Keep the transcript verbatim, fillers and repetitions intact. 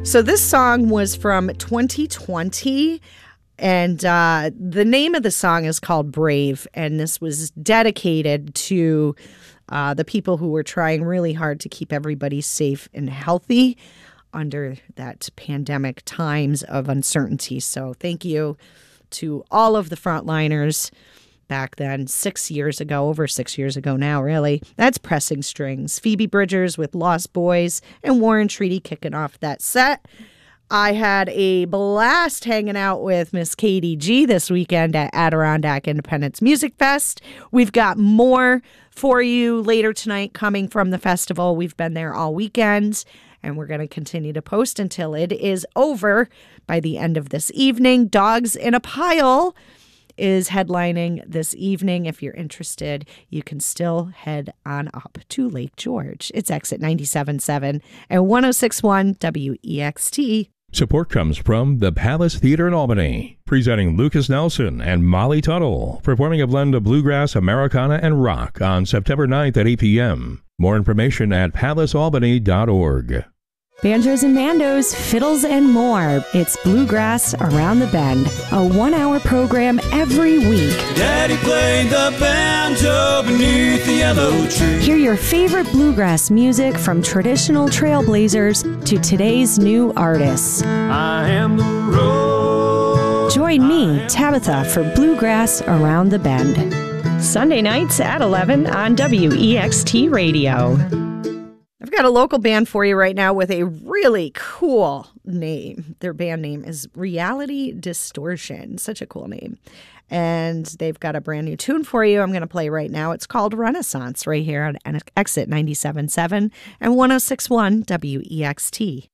So this song was from twenty twenty, and uh, the name of the song is called Brave, and this was dedicated to uh, the people who were trying really hard to keep everybody safe and healthy under that pandemic times of uncertainty. So thank you to all of the frontliners back then, six years ago, over six years ago now, really. That's Pressing Strings. Phoebe Bridgers with Lost Boys and Warren Treaty kicking off that set. I had a blast hanging out with Miss Katie G this weekend at Adirondack Independence Music Fest. We've got more for you later tonight coming from the festival. We've been there all weekend, and we're going to continue to post until it is over by the end of this evening. Dogs in a Pile is headlining this evening. If you're interested, you can still head on up to Lake George. It's Exit ninety-seven point seven and one oh six point one W E X T. Support comes from the Palace Theater in Albany, presenting Lucas Nelson and Molly Tuttle, performing a blend of bluegrass, Americana, and rock on September ninth at eight p.m. More information at palace albany dot org. Banjos and Mandos, Fiddles and More. It's Bluegrass Around the Bend, a one-hour program every week. Daddy played the banjo beneath the yellow tree. Hear your favorite bluegrass music from traditional trailblazers to today's new artists. I am the road. Join me, Tabitha, for Bluegrass Around the Bend. Sunday nights at eleven on W E X T Radio. I've got a local band for you right now with a really cool name. Their band name is Reality Distortion. Such a cool name. And they've got a brand new tune for you I'm going to play right now. It's called Renaissance right here on Exit ninety-seven point seven and one oh six point one W E X T.